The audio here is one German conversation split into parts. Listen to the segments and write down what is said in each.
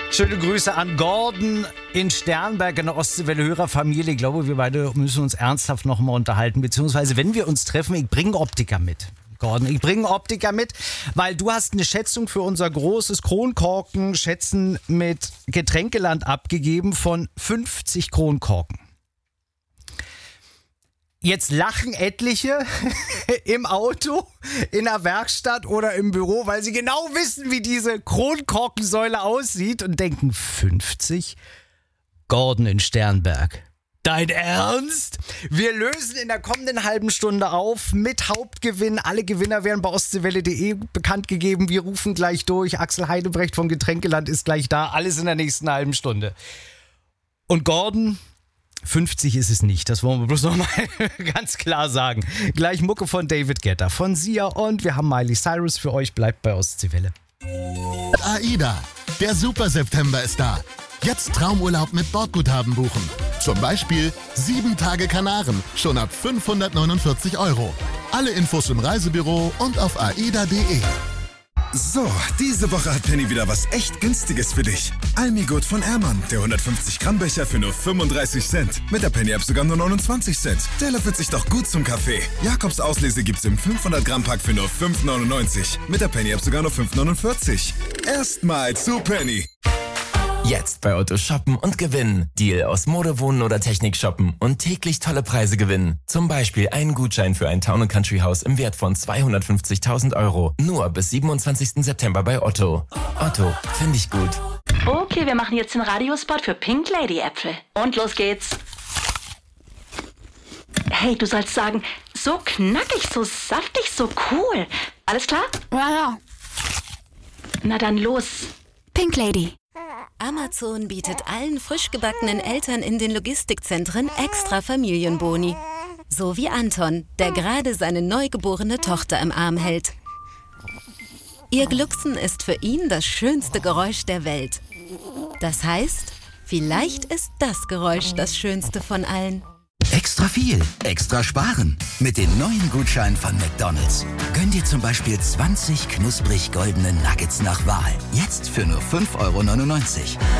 Schöne Grüße an Gordon in Sternberg, eine Ostseewelle-Hörerfamilie. Ich glaube, wir beide müssen uns ernsthaft nochmal unterhalten, beziehungsweise wenn wir uns treffen, ich bringe Optiker mit. Gordon, ich bringe Optiker mit, weil du hast eine Schätzung für unser großes Kronkorken-Schätzen mit Getränkeland abgegeben von 50 Kronkorken. Jetzt lachen etliche im Auto, in der Werkstatt oder im Büro, weil sie genau wissen, wie diese Kronkorkensäule aussieht und denken, 50? Gordon in Sternberg. Dein Ernst? Wir lösen in der kommenden halben Stunde auf mit Hauptgewinn. Alle Gewinner werden bei ostseewelle.de bekannt gegeben. Wir rufen gleich durch. Axel Heidebrecht vom Getränkeland ist gleich da. Alles in der nächsten halben Stunde. Und Gordon, 50 ist es nicht. Das wollen wir bloß nochmal ganz klar sagen. Gleich Mucke von David Guetta, von Sia und wir haben Miley Cyrus für euch. Bleibt bei Ostseewelle. AIDA, der Super September ist da. Jetzt Traumurlaub mit Bordguthaben buchen. Zum Beispiel 7 Tage Kanaren, schon ab 549 €. Alle Infos im Reisebüro und auf aida.de. So, diese Woche hat Penny wieder was echt Günstiges für dich. Almigurt von Ehrmann, der 150 Gramm Becher für nur 35 Cent. Mit der Penny-App sogar nur 29 Cent. Der löffelt sich doch gut zum Kaffee. Jakobs Auslese gibt's im 500 Gramm Pack für nur 5,99. Mit der Penny-App sogar nur 5,49. Erstmal zu Penny. Jetzt bei Otto shoppen und gewinnen. Deal aus Mode, Wohnen oder Technik shoppen und täglich tolle Preise gewinnen. Zum Beispiel einen Gutschein für ein Town & Country Haus im Wert von 250.000 €. Nur bis 27. September bei Otto. Otto, finde ich gut. Okay, wir machen jetzt den Radiospot für Pink Lady Äpfel. Und los geht's. Hey, du sollst sagen, so knackig, so saftig, so cool. Alles klar? Ja. Na dann los. Pink Lady. Amazon bietet allen frisch gebackenen Eltern in den Logistikzentren extra Familienboni. So wie Anton, der gerade seine neugeborene Tochter im Arm hält. Ihr Glucksen ist für ihn das schönste Geräusch der Welt. Das heißt, vielleicht ist das Geräusch das schönste von allen. Extra viel, extra sparen. Mit den neuen Gutscheinen von McDonald's. Gönn dir zum Beispiel 20 knusprig goldene Nuggets nach Wahl. Jetzt für nur 5,99 €.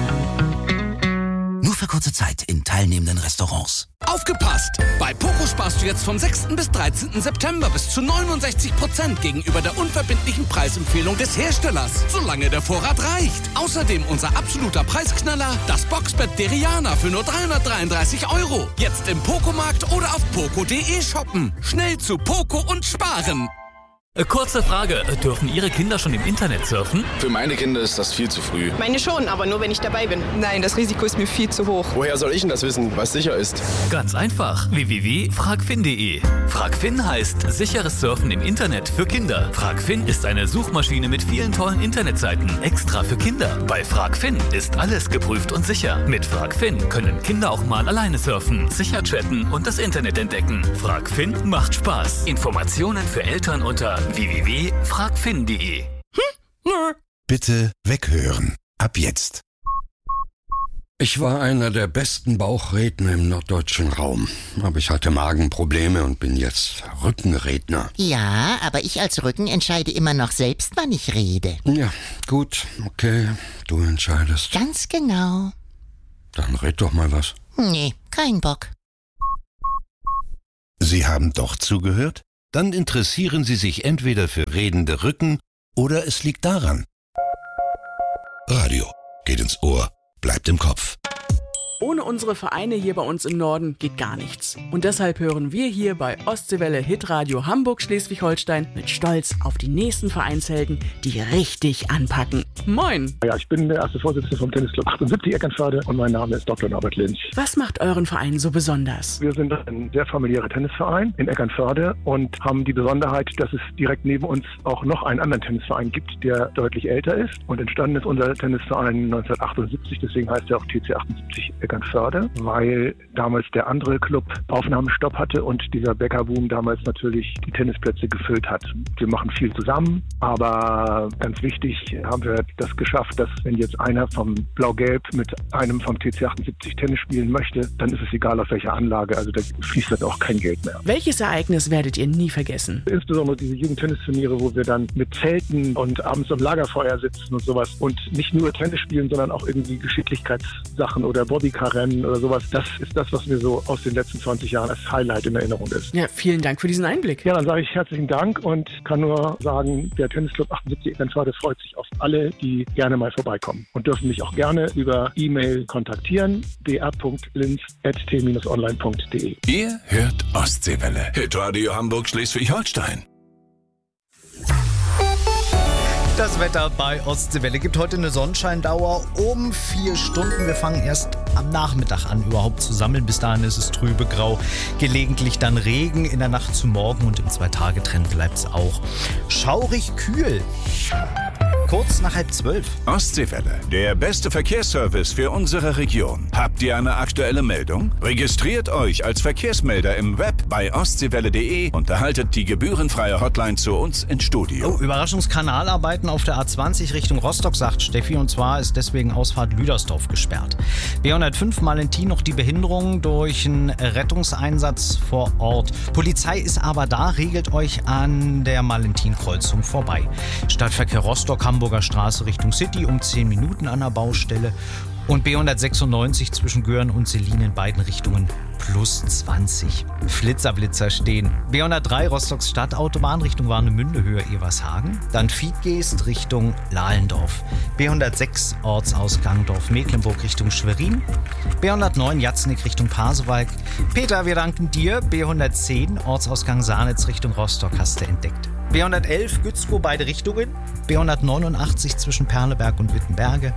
Nur für kurze Zeit in teilnehmenden Restaurants. Aufgepasst! Bei Poco sparst du jetzt vom 6. bis 13. September bis zu 69% gegenüber der unverbindlichen Preisempfehlung des Herstellers, solange der Vorrat reicht. Außerdem unser absoluter Preisknaller, das Boxbett Deriana für nur 333 €. Jetzt im Poco-Markt oder auf poco.de shoppen. Schnell zu Poco und sparen! Kurze Frage, dürfen Ihre Kinder schon im Internet surfen? Für meine Kinder ist das viel zu früh. Meine schon, aber nur wenn ich dabei bin. Nein, das Risiko ist mir viel zu hoch. Woher soll ich denn das wissen, was sicher ist? Ganz einfach, www.fragfin.de. Fragfin heißt sicheres Surfen im Internet für Kinder. Fragfin ist eine Suchmaschine mit vielen tollen Internetseiten, extra für Kinder. Bei Fragfin ist alles geprüft und sicher. Mit Fragfin können Kinder auch mal alleine surfen, sicher chatten und das Internet entdecken. Fragfin macht Spaß. Informationen für Eltern unter www.fragfin.de. Bitte weghören. Ab jetzt. Ich war einer der besten Bauchredner im norddeutschen Raum. Aber ich hatte Magenprobleme und bin jetzt Rückenredner. Ja, aber ich als Rücken entscheide immer noch selbst, wann ich rede. Ja, gut, okay, du entscheidest. Ganz genau. Dann red doch mal was. Nee, kein Bock. Sie haben doch zugehört? Dann interessieren Sie sich entweder für redende Rücken oder es liegt daran. Radio geht ins Ohr, bleibt im Kopf. Ohne unsere Vereine hier bei uns im Norden geht gar nichts. Und deshalb hören wir hier bei Ostseewelle Hitradio Hamburg-Schleswig-Holstein mit Stolz auf die nächsten Vereinshelden, die richtig anpacken. Moin! Ja, ich bin der erste Vorsitzende vom Tennisclub 78 Eckernförde und mein Name ist Dr. Norbert Lynch. Was macht euren Verein so besonders? Wir sind ein sehr familiärer Tennisverein in Eckernförde und haben die Besonderheit, dass es direkt neben uns auch noch einen anderen Tennisverein gibt, der deutlich älter ist. Und entstanden ist unser Tennisverein 1978, deswegen heißt er auch TC 78 Eckernförde, weil damals der andere Club Aufnahmestopp hatte und dieser Bäckerboom damals natürlich die Tennisplätze gefüllt hat. Wir machen viel zusammen, aber ganz wichtig haben wir das geschafft, dass wenn jetzt einer vom Blau-Gelb mit einem vom TC 78 Tennis spielen möchte, dann ist es egal auf welcher Anlage, also da fließt dann auch kein Geld mehr. Welches Ereignis werdet ihr nie vergessen? Insbesondere diese Jugendtennisturniere, wo wir dann mit Zelten und abends am Lagerfeuer sitzen und sowas und nicht nur Tennis spielen, sondern auch irgendwie Geschicklichkeitssachen oder Bobbycar-Rennen oder sowas. Das ist das, was mir so aus den letzten 20 Jahren als Highlight in Erinnerung ist. Ja, vielen Dank für diesen Einblick. Ja, dann sage ich herzlichen Dank und kann nur sagen, der Tennisclub 78 Eckernförde freut sich auf alle, die gerne mal vorbeikommen und dürfen mich auch gerne über E-Mail kontaktieren, dr.linz@t-online.de. Ihr hört Ostseewelle, Hitradio Hamburg Schleswig-Holstein. Das Wetter bei Ostseewelle gibt heute eine Sonnenscheindauer um 4 Stunden. Wir fangen erst am Nachmittag an, überhaupt zu sammeln. Bis dahin ist es trübe grau. Gelegentlich dann Regen in der Nacht zu morgen und im 2-Tage-Trend bleibt es auch schaurig kühl. Kurz nach 11:30. Ostseewelle, der beste Verkehrsservice für unsere Region. Habt ihr eine aktuelle Meldung? Registriert euch als Verkehrsmelder im Web bei ostseewelle.de und erhaltet die gebührenfreie Hotline zu uns ins Studio. Oh, Überraschungskanalarbeiten auf der A20 Richtung Rostock, sagt Steffi, und zwar ist deswegen Ausfahrt Lüdersdorf gesperrt. B105 Malentin noch die Behinderung durch einen Rettungseinsatz vor Ort. Polizei ist aber da, regelt euch an der Malentin-Kreuzung vorbei. Stadtverkehr Rostock, Hamburger Straße Richtung City um 10 Minuten an der Baustelle. Und B196 zwischen Göhren und Selin in beiden Richtungen plus 20. Flitzer stehen. B103 Rostocks Stadtautobahn Richtung Warnemünde, Höhe Evershagen. Dann Fiedgeest Richtung Lahlendorf. B106 Ortsausgang Dorf-Mecklenburg Richtung Schwerin. B109 Jatznick Richtung Pasewalk. Peter, wir danken dir. B110 Ortsausgang Sahnitz Richtung Rostock hast du entdeckt. B111 Gützkow beide Richtungen. B189 zwischen Perleberg und Wittenberge.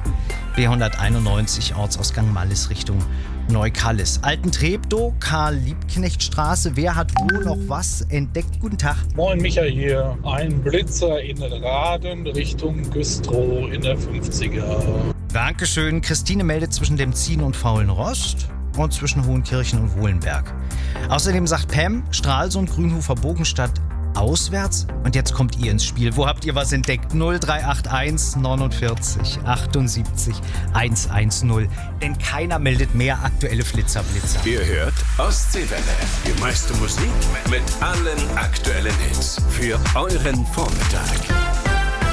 B191 Ortsausgang Mallis Richtung Neukallis. Altentreptow, Karl-Liebknecht-Straße. Wer hat wo noch was entdeckt? Guten Tag. Moin, Micha hier. Ein Blitzer in Raden Richtung Güstrow in der 50er. Dankeschön. Christine meldet zwischen dem Ziehen und Faulen Rost und zwischen Hohenkirchen und Wohlenberg. Außerdem sagt Pam, Stralsund, Grünhofer, Bogenstadt auswärts. Und jetzt kommt ihr ins Spiel. Wo habt ihr was entdeckt? 0381 49 78 110. Denn keiner meldet mehr aktuelle Flitzer-Blitzer. Ihr hört Ostseewelle. Die meiste Musik mit allen aktuellen Hits für euren Vormittag.